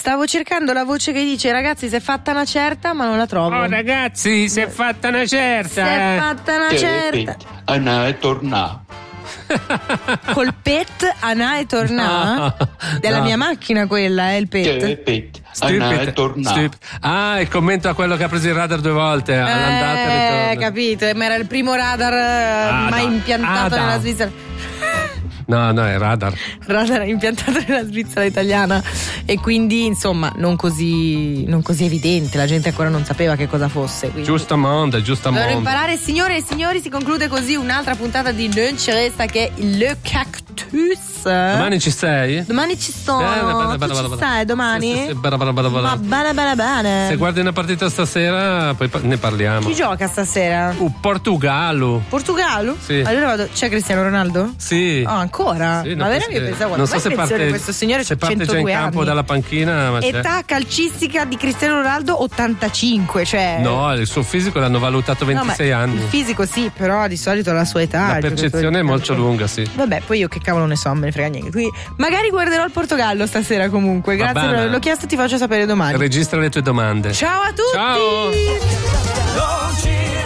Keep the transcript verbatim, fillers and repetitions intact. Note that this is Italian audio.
Stavo cercando la voce che dice ragazzi si è fatta una certa ma non la trovo. Oh ragazzi si è fatta una certa. Si è fatta una certa. Anna e torna. Col pet Anà e tornà No, della no. mia macchina quella è il pet. Che pet. Anna e torna. Stupid. Ah, il commento a quello che ha preso il radar due volte all'andata e Eh, ritorno. capito, ma era il primo radar eh, Ah, mai dai. impiantato Ah, nella dai. Svizzera. No, no, è radar. Radar impiantato nella Svizzera italiana e quindi insomma non così, non così evidente, la gente ancora non sapeva che cosa fosse. Quindi. Giusto mondo, giusto Dovrò mondo. imparare, signore e signori, si conclude così un'altra puntata di Non ci resta che Le Cactus. Domani ci sei? Domani ci sono. Bene, bene, Tu bene, ci bene, stai domani? Sì, sì, sì, bene, bene, bene, bene. Ma bene bene bene. Se guardi una partita stasera, poi pa- ne parliamo. Chi gioca stasera? Uh, Portogallo. Portogallo? Sì. Allora vado. C'è Cristiano Ronaldo? Sì. Oh, ancora? Sì, Ma non veramente so- pensavo, non guarda, so se attenzione, parte, questo signore se c'ha parte già in centodue campo anni. dalla panchina, ma c'è. Età calcistica di Cristiano Ronaldo ottantacinque, cioè. No, il suo fisico l'hanno valutato ventisei No, ma anni. il fisico sì, però di solito la sua età. La il percezione giocatore è di molto calcio. lunga, sì. Vabbè, poi io che cavolo ne so, me ne frega niente. Quindi magari guarderò il Portogallo stasera comunque. Va Grazie, bene. l'ho chiesto, ti faccio sapere domani. Registra le tue domande. Ciao a tutti! Ciao! Non ci